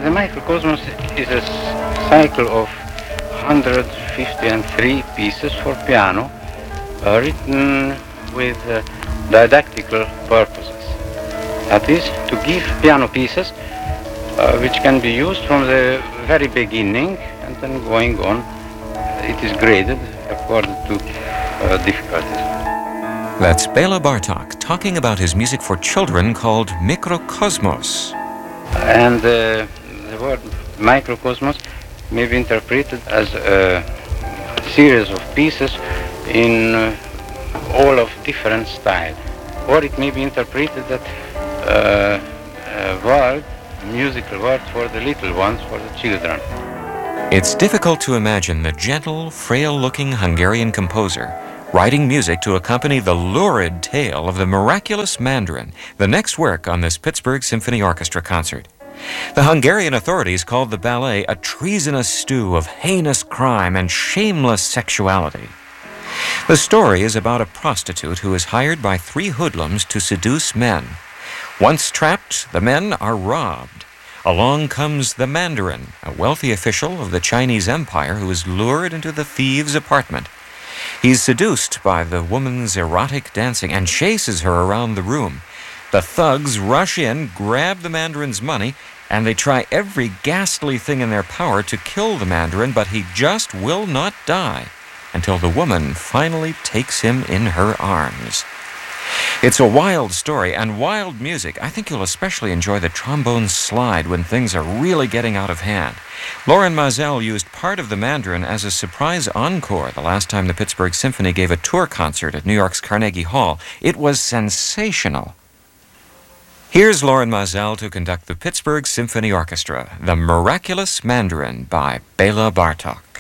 The microcosmos is a cycle of 153 pieces for piano, written with didactical purposes. That is, to give piano pieces which can be used from the very beginning and then going on. It is graded according to difficulties. That's Bela Bartok talking about his music for children called Mikrokosmos. And the word microcosmos may be interpreted as a series of pieces in all of different styles. Or it may be interpreted that a musical word for the little ones, for the children. It's difficult to imagine the gentle, frail-looking Hungarian composer writing music to accompany the lurid tale of the miraculous Mandarin, the next work on this Pittsburgh Symphony Orchestra concert. The Hungarian authorities called the ballet a treasonous stew of heinous crime and shameless sexuality. The story is about a prostitute who is hired by 3 hoodlums to seduce men. Once trapped, the men are robbed. Along comes the Mandarin, a wealthy official of the Chinese Empire who is lured into the thieves' apartment. He's seduced by the woman's erotic dancing and chases her around the room. The thugs rush in, grab the Mandarin's money, and they try every ghastly thing in their power to kill the Mandarin, but he just will not die until the woman finally takes him in her arms. It's a wild story and wild music. I think you'll especially enjoy the trombone slide when things are really getting out of hand. Loren Maazel used part of the Mandarin as a surprise encore the last time the Pittsburgh Symphony gave a tour concert at New York's Carnegie Hall. It was sensational. Here's Loren Maazel to conduct the Pittsburgh Symphony Orchestra, The Miraculous Mandarin by Bela Bartok.